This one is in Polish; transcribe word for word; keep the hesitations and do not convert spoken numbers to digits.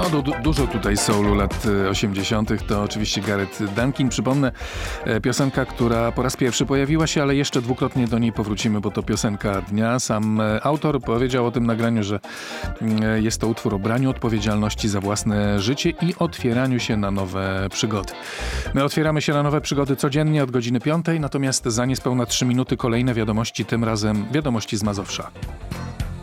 No du, dużo tutaj soulu lat osiemdziesiątych. To oczywiście Gareth Duncan. Przypomnę, piosenka, która po raz pierwszy pojawiła się, ale jeszcze dwukrotnie do niej powrócimy, bo to piosenka dnia. Sam autor powiedział o tym nagraniu, że jest to utwór o braniu odpowiedzialności za własne życie i otwieraniu się na nowe przygody. My otwieramy się na nowe przygody codziennie od godziny piątej, natomiast za niespełna trzy minuty kolejne wiadomości, tym razem wiadomości z Mazowsza.